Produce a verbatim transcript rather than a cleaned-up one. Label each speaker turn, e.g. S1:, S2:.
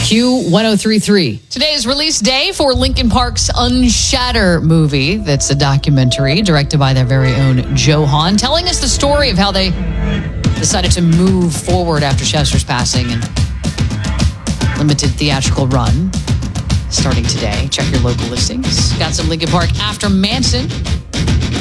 S1: Q one oh three point three.
S2: Today is release day for Linkin Park's Unshatter movie. That's a documentary directed by their very own Joe Hahn, telling us the story of how they decided to move forward after Chester's passing and limited theatrical run starting today. Check your local listings. Got some Linkin Park after Manson.